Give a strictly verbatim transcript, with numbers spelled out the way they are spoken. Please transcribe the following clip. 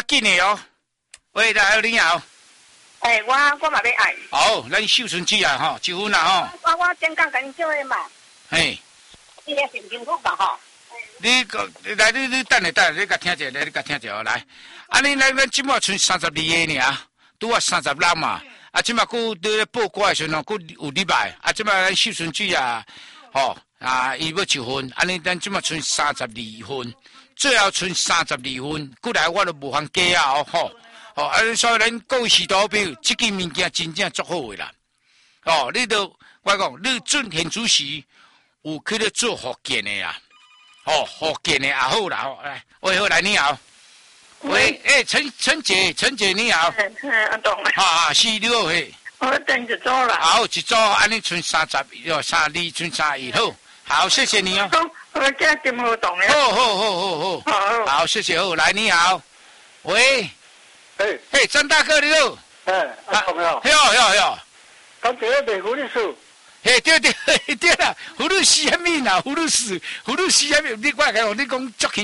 紧的哦。喂，来，你好。 哎，我我嘛要爱。 好，咱秀春姐啊，吼，一分啦吼。 我我正讲跟你做的嘛。 嘿。 你也是幸福吧吼？ 你个来，你你等下等下，你甲听一下，你甲听一下来。啊，你来咱即马剩三十二个尔，拄啊三十人嘛。啊，即马佫伫咧报歌的时阵，佫有礼拜。啊，即马咱秀春姐啊，吼啊，伊要一分，安尼咱即马剩三十二分，最后剩三十二分，过来我都无法加啊，吼。哦，啊，所以咱各位市投票，即件物件真正足好诶啦。哦，你都我讲，你准现主席有去咧做福建诶啊。哦，福建诶也好啦，吼，来，喂，好来，你好。喂，诶、欸，陈陈姐，陈姐你好。 嗯嗯，我懂了。 哈哈，是你好嘿。 我等一组啦。 好，一组，安尼剩三十，哟，三二，剩三一，好，好，谢谢你哦。 我这节目懂了。 好好好好好。好，好，谢谢，好，来，你好。喂。 嘿， 嘿，张大哥你好。 哎，啊，懂了。 嘿哦，嘿哦，嘿哦。 刚才美狐狸树。 嘿，对对对啦，葫芦丝虾米啦，葫芦丝，葫芦丝虾米，你我讲，你讲足轻。